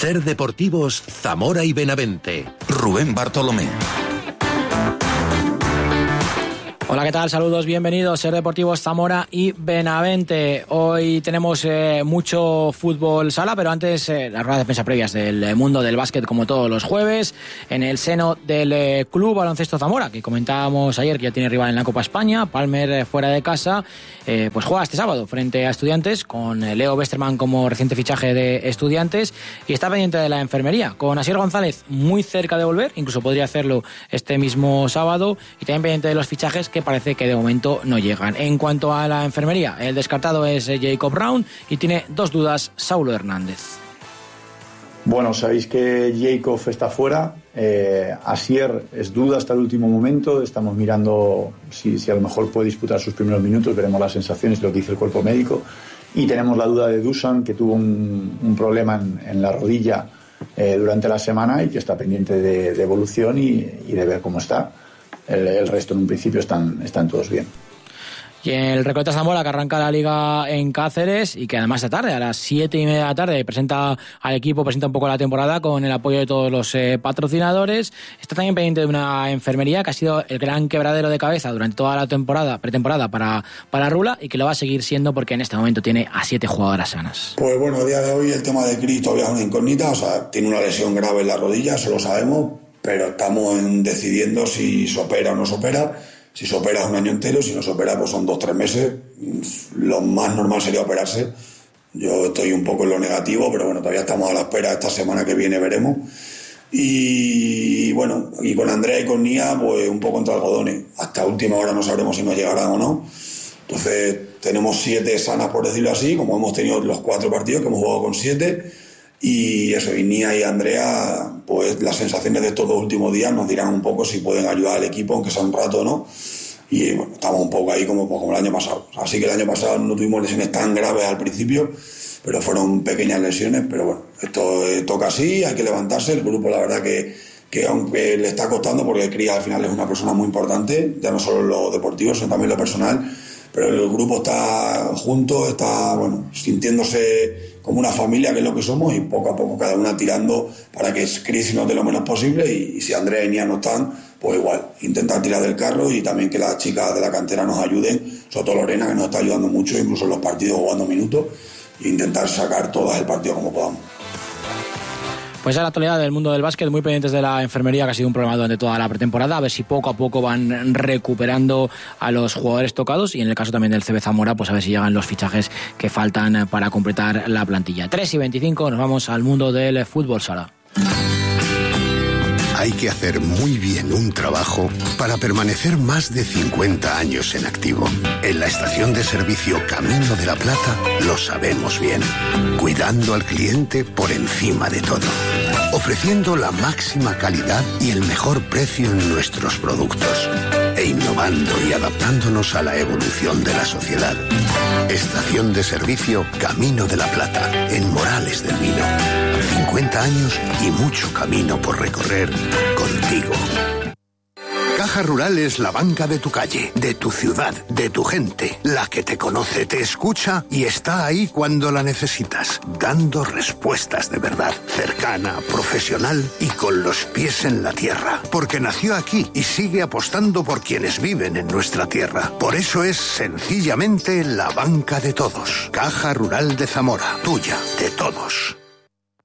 Ser Deportivos Zamora y Benavente. Rubén Bartolomé. Hola, ¿qué tal? Saludos, bienvenidos, Ser Deportivos Zamora y Benavente. Hoy tenemos mucho fútbol sala, pero antes las ruedas de prensa previas del mundo del básquet, como todos los jueves, en el seno del Club Baloncesto Zamora, que comentábamos ayer que ya tiene rival en la Copa España. Palmer, fuera de casa, pues juega este sábado frente a Estudiantes, con Leo Westerman como reciente fichaje de Estudiantes, y está pendiente de la enfermería, con Asier González muy cerca de volver, incluso podría hacerlo este mismo sábado, y también pendiente de los fichajes que parece que de momento no llegan. En cuanto a la enfermería, el descartado es Jacob Brown y tiene dos dudas Saulo Hernández. Bueno, sabéis que Jacob está fuera, Asier es duda hasta el último momento, estamos mirando si a lo mejor puede disputar sus primeros minutos, veremos las sensaciones, lo que dice el cuerpo médico, y tenemos la duda de Dusan, que tuvo un problema en la rodilla durante la semana y que está pendiente de evolución y de ver cómo está. El resto en un principio están todos bien. Y el Recoletas Zamora, que arranca la liga en Cáceres y que además esta tarde, a las 7:30 de la tarde, presenta al equipo, presenta un poco la temporada con el apoyo de todos los patrocinadores. Está también pendiente de una enfermería que ha sido el gran quebradero de cabeza durante toda la pretemporada para Rula, y que lo va a seguir siendo porque en este momento tiene a 7 jugadoras sanas. Pues bueno, a día de hoy el tema de Cris todavía es una incógnita, o sea, tiene una lesión grave en la rodilla, eso lo sabemos, pero estamos decidiendo si se opera o no se opera. Si se opera es un año entero, si no se opera pues son 2-3 meses. Lo más normal sería operarse. Yo estoy un poco en lo negativo, pero bueno, todavía estamos a la espera. Esta semana que viene veremos. Y bueno, y con Andrea y con Nia pues un poco entre algodones. Hasta última hora no sabremos si nos llegarán o no. Entonces tenemos 7 sanas, por decirlo así, como hemos tenido los 4 partidos que hemos jugado con 7. Y eso, y Nia y Andrea, pues las sensaciones de estos 2 últimos días nos dirán un poco si pueden ayudar al equipo, aunque sea un rato o no. Y bueno, estamos un poco ahí como el año pasado. Así que el año pasado no tuvimos lesiones tan graves al principio, pero fueron pequeñas lesiones. Pero bueno, esto toca así, hay que levantarse. El grupo, la verdad que aunque le está costando, porque Cris al final es una persona muy importante, ya no solo en lo deportivo, sino también en lo personal. Pero el grupo está junto, está sintiéndose como una familia, que es lo que somos, y poco a poco cada una tirando para que Cris se note lo menos posible, y si Andrea y Nia no están, pues igual, intentar tirar del carro, y también que las chicas de la cantera nos ayuden, sobre todo Lorena, que nos está ayudando mucho, incluso en los partidos jugando minutos, e intentar sacar todas el partido como podamos. Pues a la actualidad del mundo del básquet, muy pendientes de la enfermería, que ha sido un problema durante toda la pretemporada, a ver si poco a poco van recuperando a los jugadores tocados, y en el caso también del CB Zamora, pues a ver si llegan los fichajes que faltan para completar la plantilla. 3:25, nos vamos al mundo del fútbol sala. Hay que hacer muy bien un trabajo para permanecer más de 50 años en activo. En la estación de servicio Camino de la Plata lo sabemos bien. Cuidando al cliente por encima de todo. Ofreciendo la máxima calidad y el mejor precio en nuestros productos. E innovando y adaptándonos a la evolución de la sociedad. Estación de servicio Camino de la Plata, en Morales del Vino. 50 años y mucho camino por recorrer contigo. Caja Rural es la banca de tu calle, de tu ciudad, de tu gente, la que te conoce, te escucha y está ahí cuando la necesitas, dando respuestas de verdad, cercana, profesional y con los pies en la tierra, porque nació aquí y sigue apostando por quienes viven en nuestra tierra. Por eso es sencillamente la banca de todos. Caja Rural de Zamora, tuya, de todos.